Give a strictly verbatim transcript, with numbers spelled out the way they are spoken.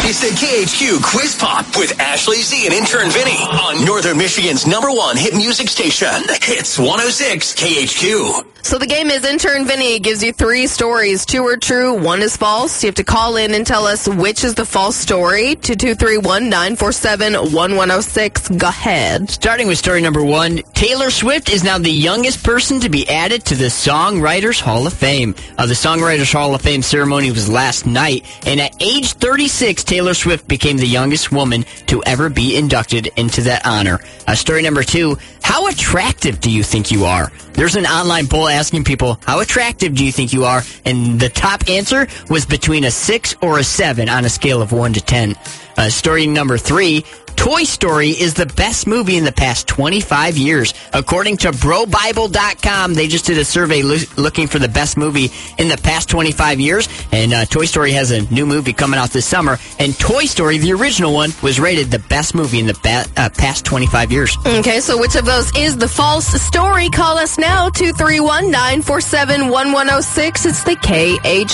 It's the K H Q Quiz Pop with Ashley Z and intern Vinny on Northern Michigan's number one hit music station. Hits one oh six K H Q. So the game is intern Vinny gives you three stories. Two are true, one is false. You have to call in and tell us which is the false story. two two three one, nine four seven, one one oh six. Go ahead. Starting with story number one, Taylor Swift is now the youngest person to be added to the Songwriters Hall of Fame. Uh, the Songwriters Hall of Fame ceremony was last night, and at age thirty-six, Taylor Swift became the youngest woman to ever be inducted into that honor. Uh, story number two, how attractive do you think you are? There's an online poll asking people, how attractive do you think you are? And the top answer was between a six or a seven on a scale of one to ten. Uh, story number three, Toy Story is the best movie in the past twenty-five years. According to Bro Bible dot com, they just did a survey lo- looking for the best movie in the past twenty-five years. And uh, Toy Story has a new movie coming out this summer. And Toy Story, the original one, was rated the best movie in the ba- uh, past twenty-five years. Okay, so which of those is the false story? Call us now, two three one, nine four seven, one one oh six. It's the K H